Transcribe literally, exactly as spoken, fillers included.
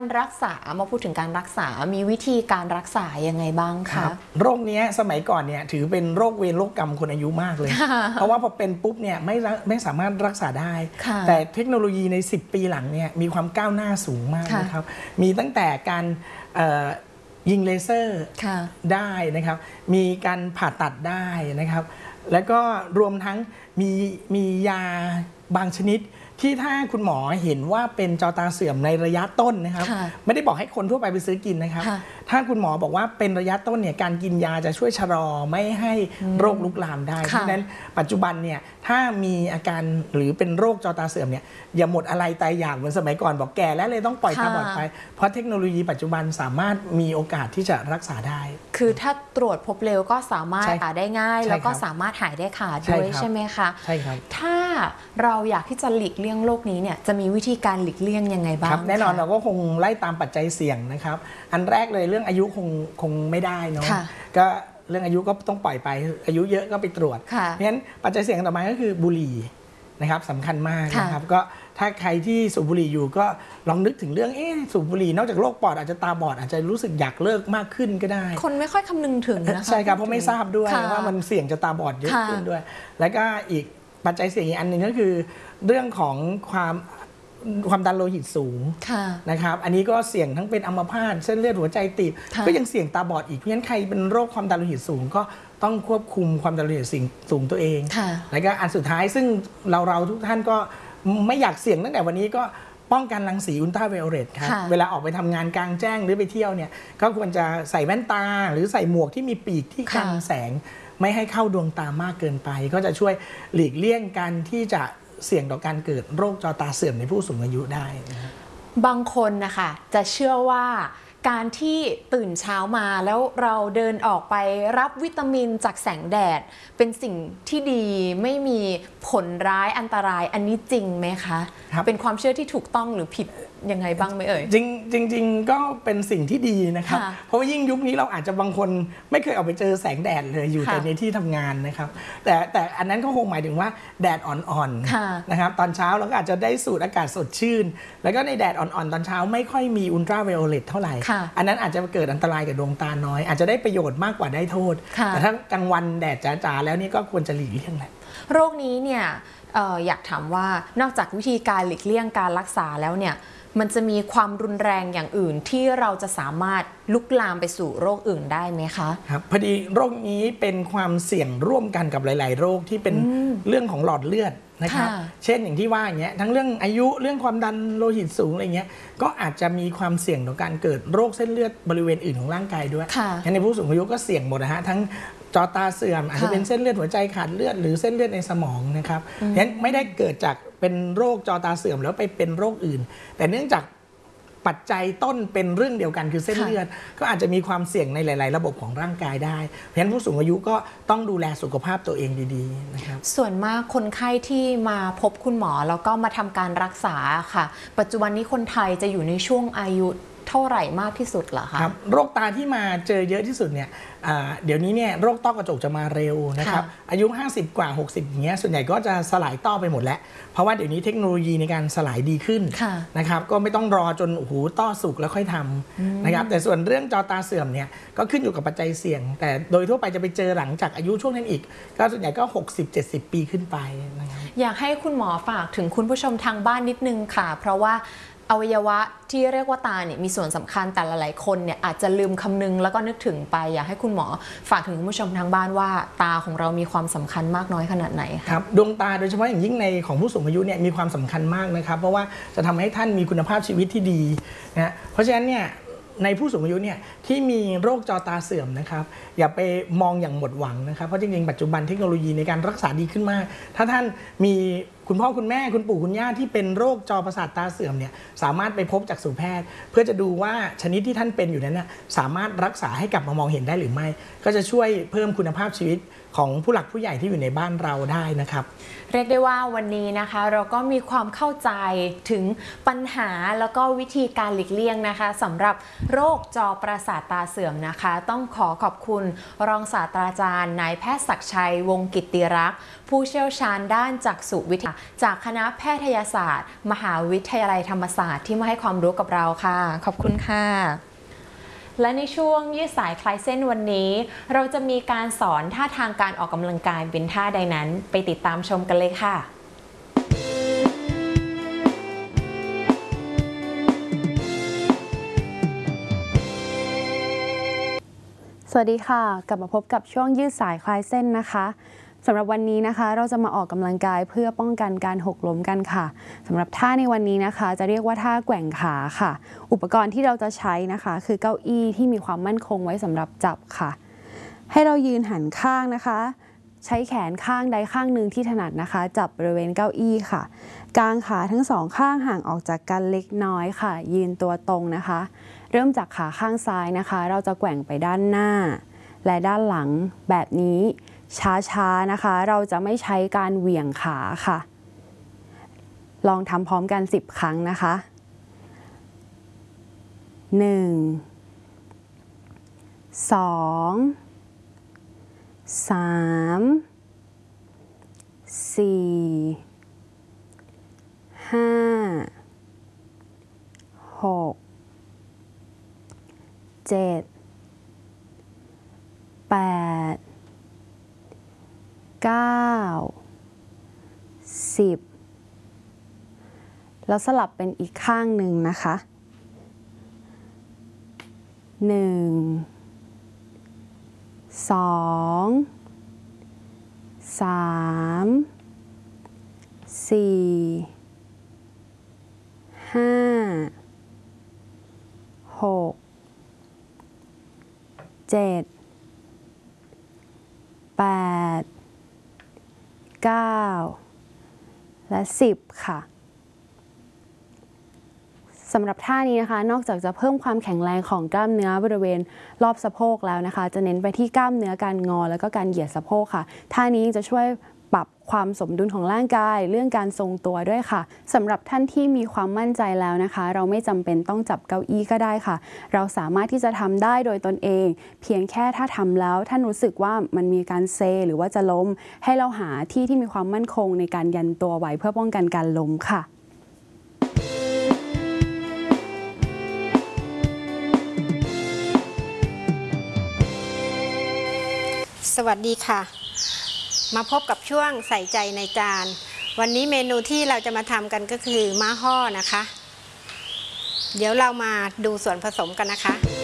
รักษามาพูดถึงการรักษามีวิธีการรักษายังไงบ้างคะโรคนี้สมัยก่อนเนี่ยถือเป็นโรคเวรโรคกรรมคนอายุมากเลย เพราะว่าพอเป็นปุ๊บเนี่ยไม่ไม่สามารถรักษาได้แต่เทคโนโลยีในสิบปีหลังเนี่ยมีความก้าวหน้าสูงมากนะครับมีตั้งแต่การยิงเลเซอร์ได้นะครับมีการผ่าตัดได้นะครับแล้วก็รวมทั้งมีมียาบางชนิดที่ถ้าคุณหมอเห็นว่าเป็นจอตาเสื่อมในระยะต้นนะครับไม่ได้บอกให้คนทั่วไปไปซื้อกินนะครับถ้าคุณหมอบอกว่าเป็นระยะต้นเนี่ยการกินยาจะช่วยชะลอไม่ให้โรคลุกลามได้เพราะฉะนั้นปัจจุบันเนี่ยถ้ามีอาการหรือเป็นโรคจอตาเสื่อมเนี่ยอย่าหมดอะไรตายอยากเหมือนสมัยก่อนบอกแก่แล้วเลยต้องปล่อยตาบอดไปเพราะเทคโนโลยีปัจจุบันสามารถมีโอกาสที่จะรักษาได้คือถ้าตรวจพบเร็วก็สามารถหาได้ง่ายแล้วก็สามารถหายได้ขาดด้วยใช่ไหมคะใช่ครับถ้าเราอยากที่จะหลีกเลี่ยงโรคนี้เนี่ยจะมีวิธีการหลีกเลี่ยงยังไงบ้างแน่นอนเราก็คงไล่ตามปัจจัยเสี่ยงนะครับอันแรกเลยเรื่องอายุคงคงไม่ได้เนาะก็เรื่องอายุก็ต้องปล่อยไปอายุเยอะก็ไปตรวจเพราะฉะนั้นปัจจัยเสี่ยงต่อมาก็คือบุหรี่นะครับสำคัญมากนะครับก็ถ้าใครที่สูบบุหรี่อยู่ก็ลองนึกถึงเรื่องเอ๊ะสูบบุหรี่นอกจากโรคปอดอาจจะตาบอดอาจจะรู้สึกอยากเลิกมากขึ้นก็ได้คนไม่ค่อยคำนึงถึงนะคะใช่ครับเพราะไม่ทราบด้วยว่ามันเสี่ยงจะตาบอดเยอะขึ้นด้วยแล้วก็อีกปัจจัยเสี่ยงอีกอันหนึ่งก็คือเรื่องของความความดันโลหิตสูงนะครับอันนี้ก็เสี่ยงทั้งเป็นอัมพาตเส้นเลือดหัวใจตีบก็ยังเสี่ยงตาบอดอีกเพราะฉะนั้นใครเป็นโรคความดันโลหิตสูงก็ต้องควบคุมความดันโลหิตสูงตัวเองแล้วก็อันสุดท้ายซึ่งเราเราทุกท่านก็ไม่อยากเสี่ยงตั้งแต่วันนี้ก็ป้องกันรังสีอุลตราไวโอเลตครับเวลาออกไปทำงานกลางแจ้งหรือไปเที่ยวเนี่ยก็ควรจะใส่แว่นตาหรือใส่หมวกที่มีปีกที่กันแสงไม่ให้เข้าดวงตามากเกินไปก็จะช่วยหลีกเลี่ยงการที่จะเสี่ยงต่อการเกิดโรคจอตาเสื่อมในผู้สูงอายุได้บางคนนะคะจะเชื่อว่าการที่ตื่นเช้ามาแล้วเราเดินออกไปรับวิตามินจากแสงแดดเป็นสิ่งที่ดีไม่มีผลร้ายอันตรายอันนี้จริงไหมคะเป็นความเชื่อที่ถูกต้องหรือผิดยังไงบ้างไหมเอ่ยจริงจริงๆก็เป็นสิ่งที่ดีนะครับเพราะว่ายิ่งยุคนี้เราอาจจะบางคนไม่เคยออกไปเจอแสงแดดเลยอยู่แต่ในที่ทำงานนะครับแต่แต่อันนั้นก็คงหมายถึงว่าแดดอ่อนๆนะครับตอนเช้าเราก็อาจจะได้สูดอากาศสดชื่นแล้วก็ในแดดอ่อนๆตอนเช้าไม่ค่อยมีอุลตราไวโอเลตเท่าไหร่อันนั้นอาจจะเกิดอันตรายกับดวงตาน้อยอาจจะได้ประโยชน์มากกว่าได้โทษแต่ถ้ากลางวันแดดจ๋าๆแล้วนี่ก็ควรจะหลีกเลี่ยงแหละโรคนี้เนี่ยอยากถามว่านอกจากวิธีการหลีกเลี่ยงการรักษาแล้วเนี่ยมันจะมีความรุนแรงอย่างอื่นที่เราจะสามารถลุกลามไปสู่โรคอื่นได้ไหมคะครับพอดีโรคนี้เป็นความเสี่ยงร่วมกันกับหลายๆโรคที่เป็นเรื่องของหลอดเลือดนะครับเช่นอย่างที่ว่าอย่างเงี้ยทั้งเรื่องอายุเรื่องความดันโลหิตสูงอะไรเงี้ยก็อาจจะมีความเสี่ยงต่อการเกิดโรคเส้นเลือดบริเวณอื่นของร่างกายด้วยในผู้สูงอายุก็เสี่ยงหมดนะฮะทั้งจอตาเสื่อมอาจจะเป็นเส้นเลือดหัวใจขาดเลือดหรือเส้นเลือดในสมองนะครับงั้นไม่ได้เกิดจากเป็นโรคจอตาเสื่อมแล้วไปเป็นโรคอื่นแต่เนื่องจากปัจจัยต้นเป็นเรื่องเดียวกันคือเส้นเลือดก็อาจจะมีความเสี่ยงในหลายๆระบบของร่างกายได้เพราะฉะนั้นผู้สูงอายุก็ต้องดูแลสุขภาพตัวเองดีๆนะครับส่วนมากคนไข้ที่มาพบคุณหมอแล้วก็มาทำการรักษาค่ะปัจจุบันนี้คนไทยจะอยู่ในช่วงอายุเท่าไหร่มากที่สุดเหรอคะครับโรคตาที่มาเจอเยอะที่สุดเนี่ยเดี๋ยวนี้เนี่ยโรคต้อกระจกจะมาเร็วนะครับอายุห้าสิบกว่าหกสิบอย่างเงี้ยส่วนใหญ่ก็จะสลายต้อไปหมดแล้วเพราะว่าเดี๋ยวนี้เทคโนโลยีในการสลายดีขึ้นนะครับก็ไม่ต้องรอจนโอ้โหต้อสุกแล้วค่อยทำนะครับแต่ส่วนเรื่องจอตาเสื่อมเนี่ยก็ขึ้นอยู่กับปัจจัยเสี่ยงแต่โดยทั่วไปจะไปเจอหลังจากอายุช่วงนั้นอีกก็ส่วนใหญ่ก็ หกสิบเจ็ดสิบ ปีขึ้นไปนะครับอยากให้คุณหมอฝากถึงคุณผู้ชมทางบ้านนิดนึงค่ะเพราะว่าอวัยวะที่เรียกว่าตาเนี่ยมีส่วนสำคัญแต่หลายๆคนเนี่ยอาจจะลืมคำนึงแล้วก็นึกถึงไปอยากให้คุณหมอฝากถึงคุณผู้ชมทางบ้านว่าตาของเรามีความสำคัญมากน้อยขนาดไหนครับดวงตาโดยเฉพาะอย่างยิ่งในของผู้สูงอายุเนี่ยมีความสำคัญมากนะครับเพราะว่าจะทำให้ท่านมีคุณภาพชีวิตที่ดีนะเพราะฉะนั้นเนี่ยในผู้สูงอายุเนี่ยที่มีโรคจอตาเสื่อมนะครับอย่าไปมองอย่างหมดหวังนะครับเพราะจริงๆปัจจุบันเทคโนโลยีในการรักษาดีขึ้นมากถ้าท่านมีคุณพ่อคุณแม่คุณปู่คุณย่าที่เป็นโรคจอประสาทตาเสื่อมเนี่ยสามารถไปพบจักษุแพทย์เพื่อจะดูว่าชนิดที่ท่านเป็นอยู่นั้นนะสามารถรักษาให้กลับมามองเห็นได้หรือไม่ก็จะช่วยเพิ่มคุณภาพชีวิตของผู้หลักผู้ใหญ่ที่อยู่ในบ้านเราได้นะครับเรียกได้ว่าวันนี้นะคะเราก็มีความเข้าใจถึงปัญหาแล้วก็วิธีการหลีกเลี่ยงนะคะสำหรับโรคจอประสาทตาเสื่อมนะคะต้องขอขอบคุณรองศาสตราจารย์นายแพทย์ศักดิ์ชัยวงศ์กิตติรักษ์ผู้เชี่ยวชาญด้านจักษุวิทยาจากคณะแพทยศาสตร์ มหาวิทยาลัยธรรมศาสตร์ที่มาให้ความรู้กับเราค่ะขอบคุณค่ะและในช่วงยืดสายคลายเส้นวันนี้เราจะมีการสอนท่าทางการออกกำลังกายเป็นท่าใดนั้นไปติดตามชมกันเลยค่ะสวัสดีค่ะกลับมาพบกับช่วงยืดสายคลายเส้นนะคะสำหรับวันนี้นะคะเราจะมาออกกำลังกายเพื่อป้องกันการหกล้มกันค่ะสำหรับท่าในวันนี้นะคะจะเรียกว่าท่าแกว่งขาค่ะ อุปกรณ์ที่เราจะใช้นะคะคือเก้าอี้ที่มีความมั่นคงไว้สำหรับจับค่ะให้เรายืนหันข้างนะคะใช้แขนข้างใดข้างหนึ่งที่ถนัดนะคะจับบริเวณเก้าอี้ค่ะกางขาทั้งสองข้างห่างออกจากกันเล็กน้อยค่ะยืนตัวตรงนะคะเริ่มจากขาข้างซ้ายนะคะเราจะแกว่งไปด้านหน้าและด้านหลังแบบนี้ช้าๆนะคะเราจะไม่ใช้การเหวี่ยงขาค่ะลองทำพร้อมกันสิบครั้งนะคะหนึ่ง สอง สาม สี่ ห้า หก เจ็ด แปด เก้า สิบแล้วสลับเป็นอีกข้างหนึ่งนะคะหนึ่ง สอง สาม สี่ ห้า หก เจ็ด แปด เก้า และสิบค่ะสำหรับท่านี้นะคะนอกจากจะเพิ่มความแข็งแรงของกล้ามเนื้อบริเวณรอบสะโพกแล้วนะคะจะเน้นไปที่กล้ามเนื้อการงอแล้วก็การเหยียดสะโพกค่ะท่านี้จะช่วยปรับความสมดุลของร่างกายเรื่องการทรงตัวด้วยค่ะสำหรับท่านที่มีความมั่นใจแล้วนะคะเราไม่จำเป็นต้องจับเก้าอี้ก็ได้ค่ะเราสามารถที่จะทำได้โดยตนเองเพียงแค่ถ้าทำแล้วท่านรู้สึกว่ามันมีการเซหรือว่าจะล้มให้เราหาที่ที่มีความมั่นคงในการยันตัวไว้เพื่อป้องกันการล้มค่ะสวัสดีค่ะมาพบกับช่วงใส่ใจในจานวันนี้เมนูที่เราจะมาทำกันก็คือม้าห่อนะคะเดี๋ยวเรามาดูส่วนผสมกันนะคะ